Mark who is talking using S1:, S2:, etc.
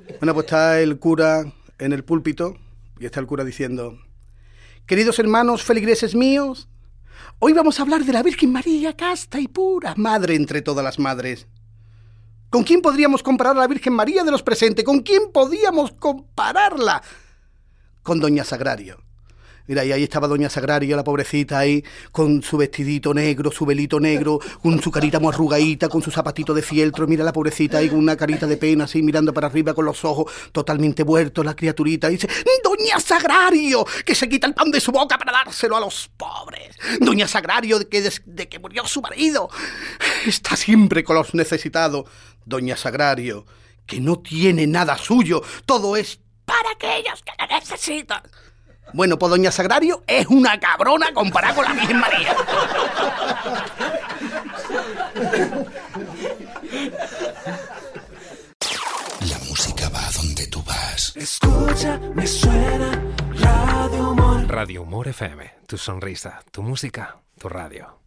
S1: Bueno, pues está el cura en el púlpito y está el cura diciendo: queridos hermanos feligreses míos, hoy vamos a hablar de la Virgen María, casta y pura, madre entre todas las madres. ¿Con quién podríamos comparar a la Virgen María de los presentes? ¿Con quién podíamos compararla? Con Doña Sagrario. Mira, y ahí estaba Doña Sagrario, la pobrecita ahí, con su vestidito negro, su velito negro, con su carita muy arrugadita, con su zapatito de fieltro. Mira la pobrecita ahí con una carita de pena, así, mirando para arriba con los ojos totalmente muertos, la criaturita. Y dice: Doña Sagrario, que se quita el pan de su boca para dárselo a los pobres. Doña Sagrario, que desde que murió su marido está siempre con los necesitados. Doña Sagrario, que no tiene nada suyo, todo es para aquellos que la necesitan. Bueno, pues Doña Sagrario es una cabrona comparada con la Virgen María.
S2: La música va a donde tú vas.
S3: Escucha, me suena Radio Humor.
S4: Radio Humor FM, tu sonrisa, tu música, tu radio.